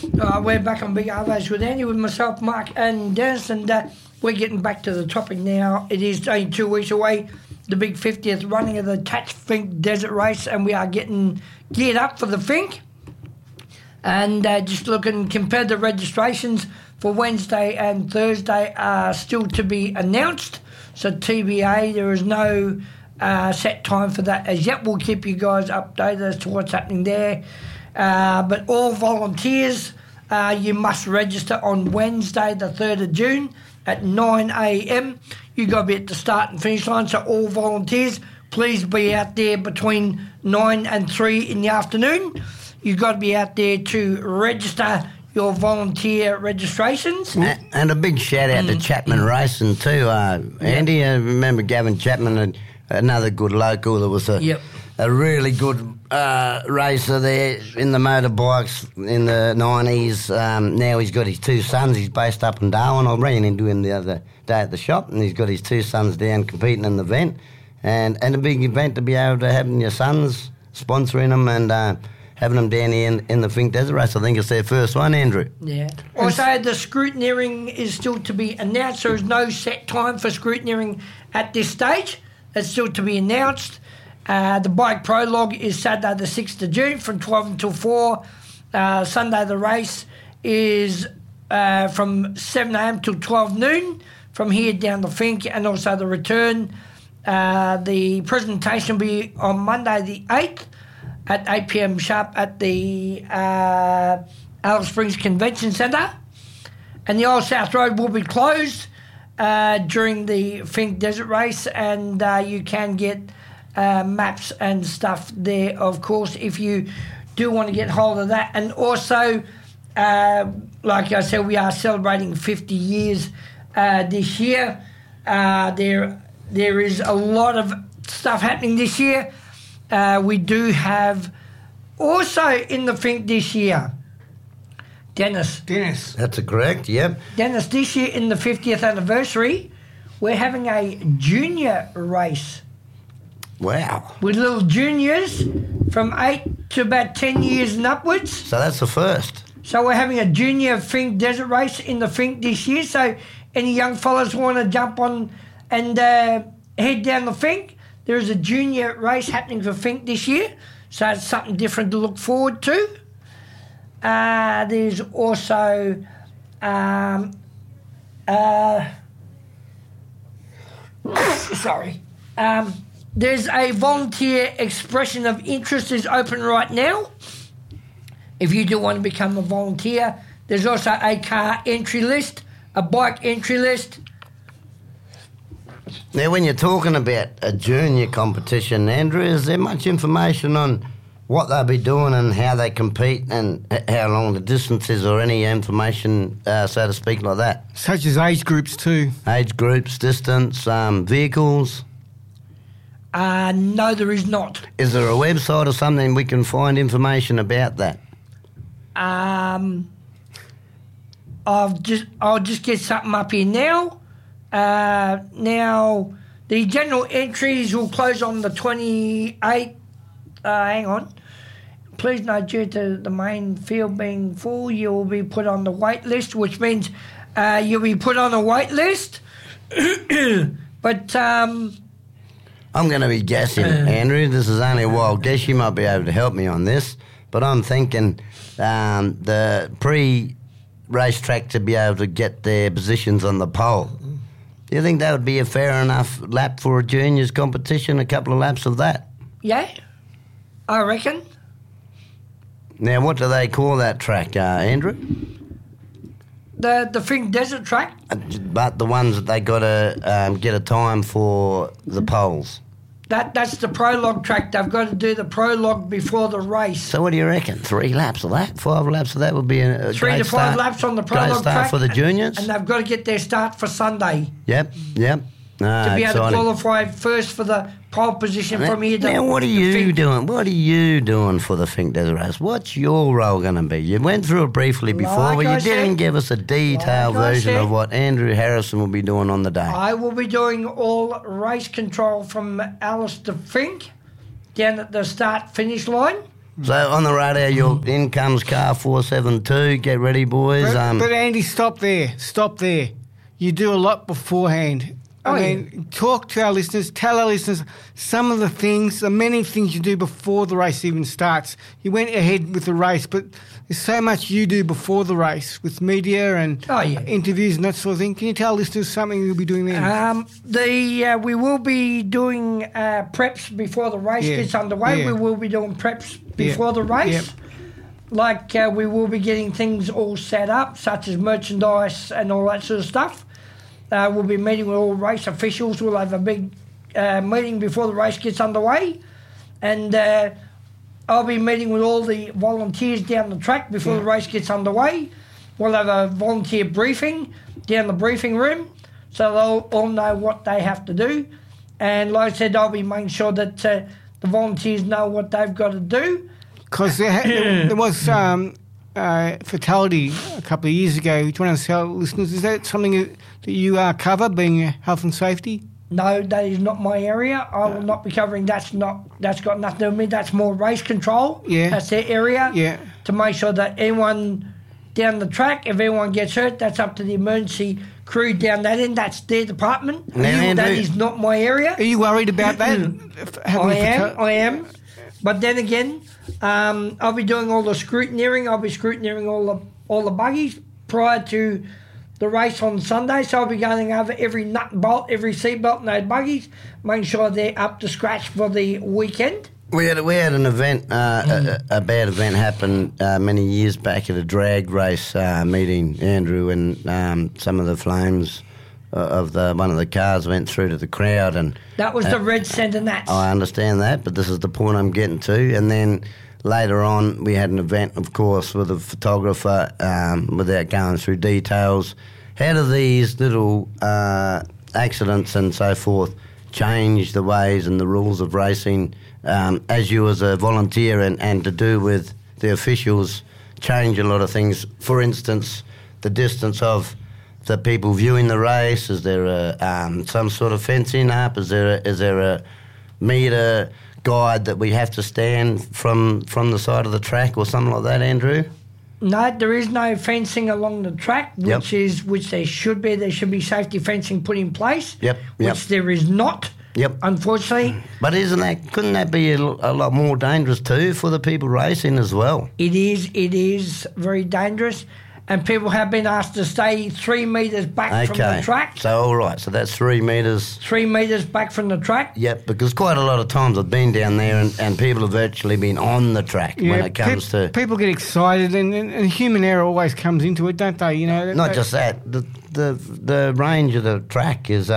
We're back on Big Arvos with Andy, with myself, Mark and Dennis, and we're getting back to the topic now. It is only 2 weeks away, the big 50th running of the Tatch Fink Desert Race, and we are getting geared up for the Fink. And just looking, compared the registrations for Wednesday and Thursday are still to be announced. So TBA, there is no set time for that as yet. We'll keep you guys updated as to what's happening there. But all volunteers, you must register on Wednesday, the 3rd of June at 9 a.m. You've got to be at the start and finish line, so all volunteers, please be out there between 9 and 3 in the afternoon. You've got to be out there to register your volunteer registrations. And a big shout-out to Chapman Racing too, Andy. I remember Gavin Chapman, another good local. There was a really good racer there in the motorbikes in the 90s. Now he's got his two sons. He's based up in Darwin. I ran into him the other day at the shop, and he's got his two sons down competing in the event. And a big event to be able to have your sons sponsoring them and having them down here in the Fink Desert Race. I think it's their first one, Andrew. Yeah. Also, the scrutineering is still to be announced. There is no set time for scrutineering at this stage. It's still to be announced. The bike prologue is Saturday the 6th of June from 12 until 4. Sunday the race is from 7 a.m. till 12 noon from here down the Fink, and also the return. The presentation will be on Monday the 8th at 8 p.m. sharp at the Alice Springs Convention Centre. And the Old South Road will be closed during the Fink Desert Race, and you can get maps and stuff there, of course, if you do want to get hold of that. And also, like I said, we are celebrating 50 years this year. There is a lot of stuff happening this year. We do have also in the Fink this year, Dennis. That's correct, yep. Dennis, this year in the 50th anniversary, we're having a junior race. Wow. With little juniors from 8 to about 10 years and upwards. So that's the first. So we're having a junior Fink Desert Race in the Fink this year. So any young fellas want to jump on and head down the Fink, there is a junior race happening for Fink this year. So it's something different to look forward to. There's also... there's a volunteer expression of interest is open right now. If you do want to become a volunteer, there's also a car entry list, a bike entry list. Now, when you're talking about a junior competition, Andrew, is there much information on what they'll be doing and how they compete and how long the distance is, or any information, so to speak, like that? Such as age groups too. Age groups, distance, vehicles? No, there is not. Is there a website or something we can find information about that? I'll just get something up here now. Now, the general entries will close on the 28th. Hang on. Please note, due to the main field being full, you will be put on the wait list, which means you'll be put on a wait list. But I'm going to be guessing, Andrew. This is only a wild guess. You might be able to help me on this. But I'm thinking the pre-racetrack to be able to get their positions on the pole. Do you think that would be a fair enough lap for a juniors competition, a couple of laps of that? Yeah, I reckon. Now, what do they call that track, Andrew? The Fink Desert track. But the ones that they got to get a time for the poles. That's the prologue track. They've got to do the prologue before the race. So what do you reckon? 3 laps of that? 5 laps of that would be a 3 to 5 laps on the prologue track for the juniors. And they've got to get their start for Sunday. Yep. To be able to qualify first for the pole position from here. Now, what are you doing? What are you doing for the Fink Desert Race? What's your role going to be? You went through it briefly before, but you didn't give us a detailed version of what Andrew Harrison will be doing on the day. I will be doing all race control from Alice to Fink down at the start-finish line. So on the radio, your in comes car 472. Get ready, boys. But Andy, stop there. You do a lot beforehand. I mean, talk to our listeners, tell our listeners some of the many things you do before the race even starts. You went ahead with the race, but there's so much you do before the race with media and interviews and that sort of thing. Can you tell listeners something you'll be doing then? We will be doing preps before the race gets underway. We will be doing preps before the race. Like we will be getting things all set up, such as merchandise and all that sort of stuff. We'll be meeting with all race officials. We'll have a big meeting before the race gets underway. And I'll be meeting with all the volunteers down the track before the race gets underway. We'll have a volunteer briefing down the briefing room so they'll all know what they have to do. And like I said, I'll be making sure that the volunteers know what they've got to do. Because there was fatality a couple of years ago. Do you want to tell listeners, is that something that you cover, being health and safety? No, that is not my area. I will not be covering. That's got nothing to do with me. That's more race control. Yeah. That's their area. Yeah. To make sure that anyone down the track, if anyone gets hurt, that's up to the emergency crew down that end. That's their department. That is not my area. Are you worried about that? I am. But then again, I'll be doing all the scrutineering. I'll be scrutineering all the buggies prior to the race on Sunday. So I'll be going over every nut and bolt, every seatbelt in those buggies, making sure they're up to scratch for the weekend. We had an event, a bad event happen many years back at a drag race meeting, Andrew, and some of the flames of one of the cars went through to the crowd, and that was the red centre nats. I understand that, but this is the point I'm getting to. And then later on, we had an event, of course, with a photographer. Without going through details, how do these little accidents and so forth change the ways and the rules of racing? As you as a volunteer and to do with the officials, change a lot of things. For instance, the distance of the people viewing the race. Is there some sort of fencing up? Is there a metre guide that we have to stand from the side of the track or something like that, Andrew? No, there is no fencing along the track, which there should be. There should be safety fencing put in place, which there is not. Unfortunately. But couldn't that be a lot more dangerous too for the people racing as well? It is very dangerous. And people have been asked to stay 3 metres back from the track. So, all right. So that's 3 metres. 3 metres back from the track. Yep, because quite a lot of times I've been down there and people have virtually been on the track when it comes to... People get excited and human error always comes into it, don't they? You know. Not just that. The range of the track is,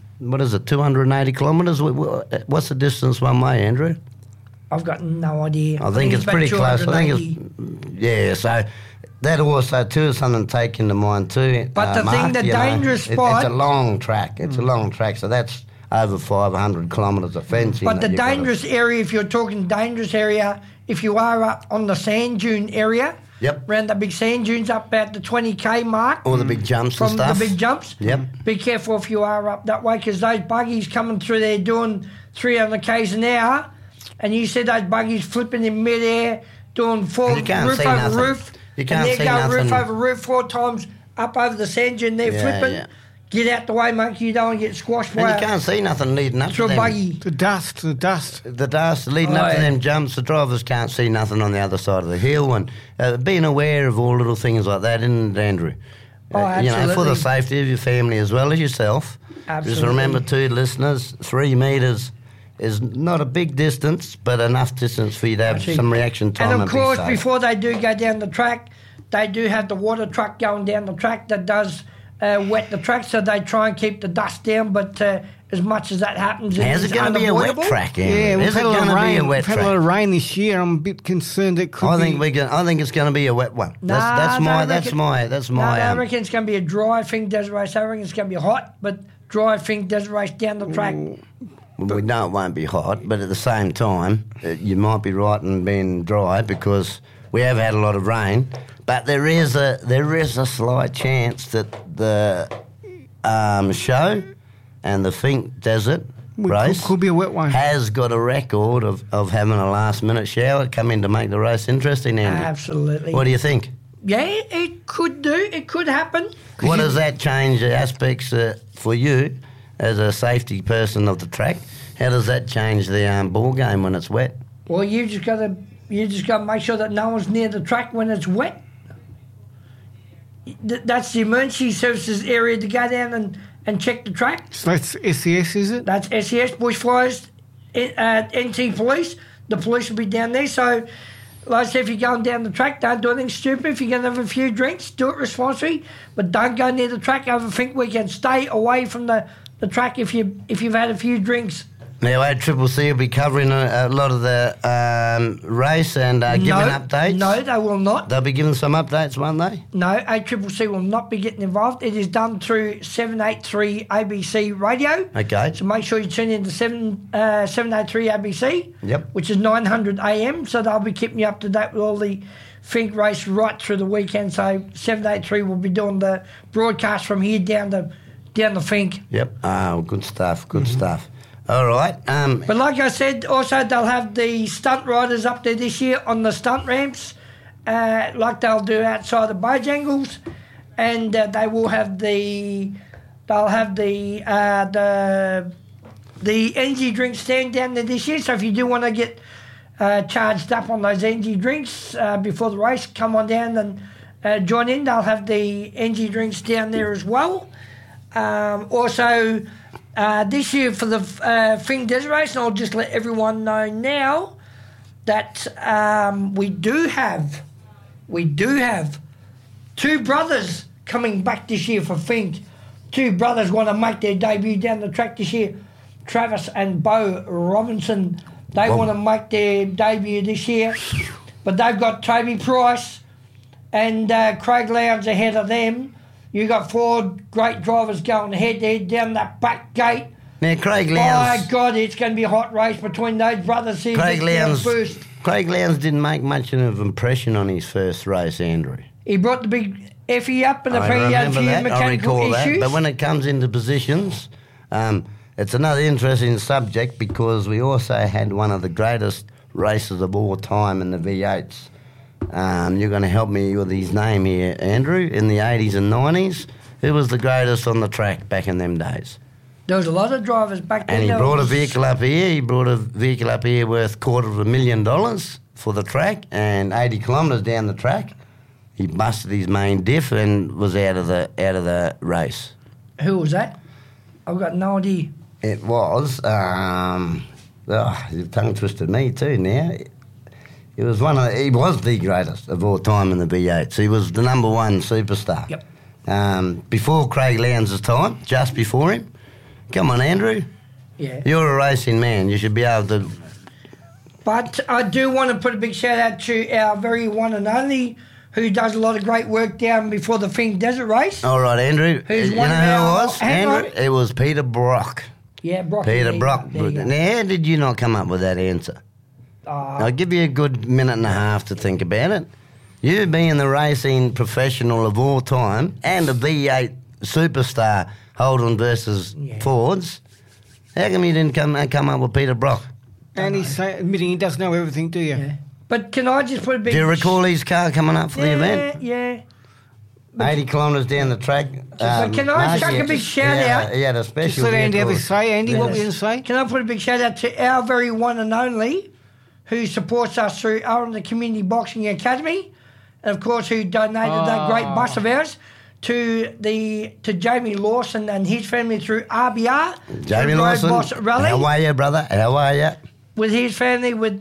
280 kilometres? What's the distance one way, Andrew? I've got no idea. I think it's pretty close. I think it's... so... That also, too, is something to take into mind, too. But the dangerous spot... It's a long track. It's a long track, so that's over 500 kilometres of fencing. But the dangerous area, if you're talking dangerous area, if you are up on the sand dune area, around the big sand dunes up at the 20k mark... Or the big jumps and stuff. From the big jumps. Be careful if you are up that way, because those buggies coming through there doing 300 k's an hour, and you see those buggies flipping in midair, doing roof over roof... You can't see nothing. Roof over roof 4 times up over the sand dune there flipping. Yeah. Get out the way, mate, you don't want to get squashed by you can't see nothing leading up to them. Buggy. The dust leading up to them jumps. The drivers can't see nothing on the other side of the hill. And being aware of all little things like that, isn't it, Andrew? Absolutely. For the safety of your family as well as yourself. Absolutely. Just remember, too, listeners, 3 metres is not a big distance, but enough distance for you to have some reaction time. And of course, before they do go down the track, they do have the water truck going down the track that does wet the track, so they try and keep the dust down, but as much as that happens, is it going to be a wet track? Yeah, we've had a lot of rain this year. I'm a bit concerned it could be. I think it's going to be a wet one. That's my. I reckon it's going to be a dry thing desert race. I reckon it's going to be hot, but dry thing desert race down the track. We know it won't be hot, but at the same time, you might be right in being dry because we have had a lot of rain. But there is a slight chance that the show and the Finke Desert race. Could be a wet one. Has got a record of having a last-minute shower come in to make the race interesting, Andrew. Absolutely. What do you think? Yeah, it could do. It could happen. What does that change the aspects for you as a safety person of the track? How does that change the ball game when it's wet? Well, you just got to make sure that no one's near the track when it's wet. That's the emergency services area to go down and check the track. So that's SES, is it? That's SES, Bushfires, NT Police. The police will be down there. So, like I said, if you're going down the track, don't do anything stupid. If you're going to have a few drinks, do it responsibly. But don't go near the track over Fink Weekend. Stay away from the track if you've had a few drinks. Now, ACCC will be covering a lot of the race and giving updates. No, they will not. They'll be giving some updates, won't they? No, ACCC will not be getting involved. It is done through 783 ABC radio. Okay. So make sure you tune in to 783 ABC, Yep. which is 900 AM. So they'll be keeping you up to date with all the Fink race right through the weekend. So 783 will be doing the broadcast from here down the Fink. Yep. Oh, good stuff. Good stuff. All right. But like I said, also they'll have the stunt riders up there this year on the stunt ramps, like they'll do outside the Bojangles, and they will have the energy drink stand down there this year. So if you do want to get charged up on those energy drinks before the race, come on down and join in. They'll have the energy drinks down there as well. Also. This year for the Fink Desert Race, and I'll just let everyone know now that we do have two brothers coming back this year for Fink. Two brothers want to make their debut down the track this year. Travis and Bo Robinson, they want to make their debut this year, but they've got Toby Price and Craig Lowndes ahead of them. You got four great drivers going head to head down that back gate. Now, Craig Lowndes... My God, it's going to be a hot race between those brothers here. Craig Lowndes didn't make much of an impression on his first race, Andrew. He brought the big Effie up and he had a few mechanical issues. But when it comes into positions, it's another interesting subject because we also had one of the greatest races of all time in the V8s. You're going to help me with his name here, Andrew. In the 80s and 90s, who was the greatest on the track back in them days? There was a lot of drivers back then. And he brought a vehicle up here. He brought a vehicle up here worth $250,000 for the track, and 80 kilometres down the track, he busted his main diff and was out of the race. Who was that? I've got no idea. It was. You've tongue twisted me too now. He was the greatest of all time in the V8s. He was the number one superstar. Yep. Before Craig Lowndes' time, just before him. Come on, Andrew. Yeah. You're a racing man. You should be able to... But I do want to put a big shout out to our very one and only, who does a lot of great work down before the Fink Desert Race. All right, Andrew. Who's you know who it was, Andrew? It was Peter Brock. Yeah, Brock. Peter Brock. Now, how did you not come up with that answer? I'll give you a good minute and a half to think about it. You being the racing professional of all time and a V8 superstar, Holden versus Fords, how come you didn't come up with Peter Brock? And he's admitting he doesn't know everything, do you? Yeah. But can I just put a big... Do you recall his car coming up for the event? Yeah. 80 kilometres down the track. But can I chuck a big shout out? He had a special... Just let Andy have his say. Andy, what were you going to say? Can I put a big shout out to our very one and only, who supports us through the Community Boxing Academy, and of course who donated that great bus of ours to Jamie Lawson and his family through RBR. Jamie Lawson, how are you, brother? How are you? With his family, with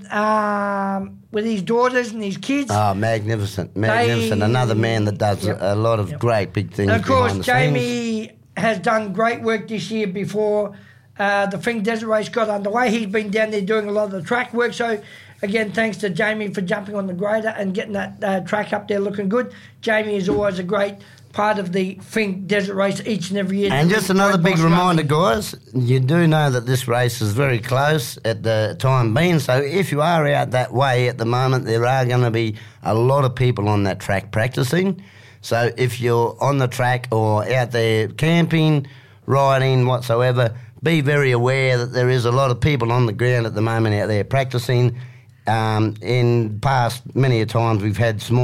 his daughters and his kids. Oh, magnificent. Another man that does a lot of great big things. And of course, behind the Jamie scenes. has done great work this year before the Fink Desert Race got underway. He's been down there doing a lot of the track work. So, again, thanks to Jamie for jumping on the grader and getting that track up there looking good. Jamie is always a great part of the Fink Desert Race each and every year. And just another big reminder, guys, you do know that this race is very close at the time being, so if you are out that way at the moment, there are going to be a lot of people on that track practicing. So if you're on the track or out there camping, riding, whatsoever, be very aware that there is a lot of people on the ground at the moment out there practising. In past, many a times we've had small